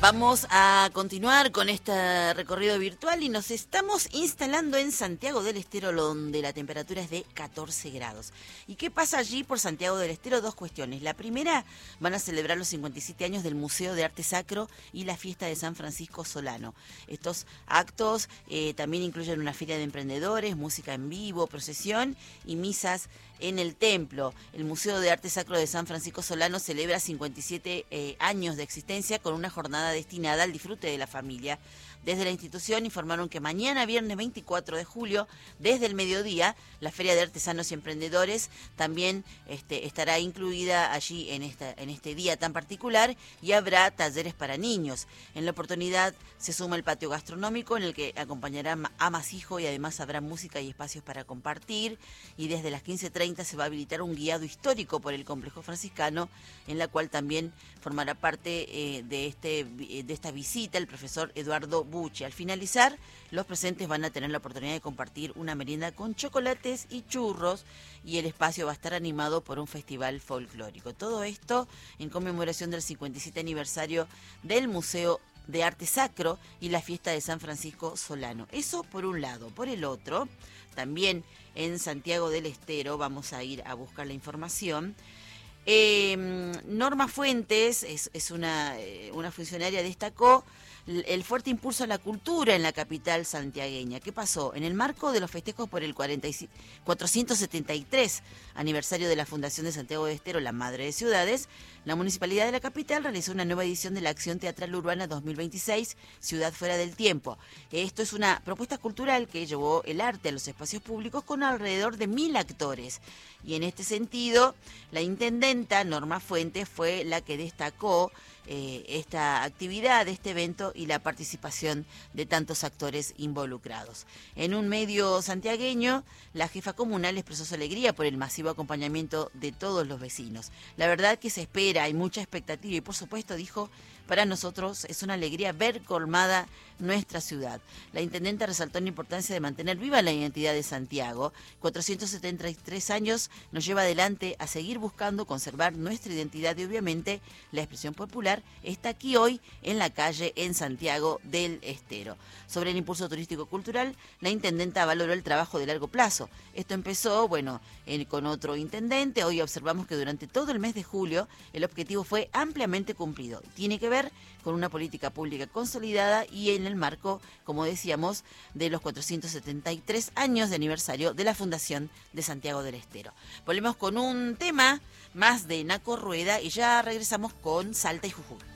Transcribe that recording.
Vamos a continuar con este recorrido virtual y nos estamos instalando en Santiago del Estero, donde la temperatura es de 14 grados. ¿Y qué pasa allí por Santiago del Estero? Dos cuestiones. La primera, van a celebrar los 57 años del Museo de Arte Sacro y la fiesta de San Francisco Solano. Estos actos también incluyen una feria de emprendedores, música en vivo, procesión y misas en el templo. El Museo de Arte Sacro de San Francisco Solano celebra 57 años de existencia con una jornada destinada al disfrute de la familia. Desde la institución informaron que mañana, viernes 24 de julio, desde el mediodía, la Feria de Artesanos y Emprendedores también estará incluida allí en este día tan particular, y habrá talleres para niños. En la oportunidad se suma el patio gastronómico, en el que acompañará amasijo, y además habrá música y espacios para compartir. Y desde las 15:30 se va a habilitar un guiado histórico por el complejo franciscano, en la cual también formará parte de esta visita el profesor Eduardo Bucci. Al finalizar, los presentes van a tener la oportunidad de compartir una merienda con chocolates y churros, y el espacio va a estar animado por un festival folclórico. Todo esto en conmemoración del 57 aniversario del Museo de Arte Sacro y la fiesta de San Francisco Solano. Eso por un lado. Por el otro, también en Santiago del Estero, vamos a ir a buscar la información. Norma Fuentes es una funcionaria, destacó el fuerte impulso a la cultura en la capital santiagueña. ¿Qué pasó? En el marco de los festejos por el 473 aniversario de la Fundación de Santiago del Estero, la Madre de Ciudades, la Municipalidad de la capital realizó una nueva edición de la Acción Teatral Urbana 2026, Ciudad Fuera del Tiempo. Esto es una propuesta cultural que llevó el arte a los espacios públicos con alrededor de 1000 actores. Y en este sentido, la intendenta Norma Fuentes fue la que destacó esta actividad, este evento y la participación de tantos actores involucrados. En un medio santiagueño, la jefa comunal expresó su alegría por el masivo acompañamiento de todos los vecinos. La verdad que se espera, hay mucha expectativa y, por supuesto, dijo, para nosotros es una alegría ver colmada nuestra ciudad. La intendenta resaltó la importancia de mantener viva la identidad de Santiago. 473 años nos lleva adelante a seguir buscando conservar nuestra identidad, y obviamente la expresión popular está aquí hoy en la calle en Santiago del Estero. Sobre el impulso turístico-cultural, la intendenta valoró el trabajo de largo plazo. Esto empezó, con otro intendente. Hoy observamos que durante todo el mes de julio el objetivo fue ampliamente cumplido. Tiene que ver con una política pública consolidada y en el marco, como decíamos, de los 473 años de aniversario de la Fundación de Santiago del Estero. Volvemos con un tema más de Naco Rueda y ya regresamos con Salta y Jujuy.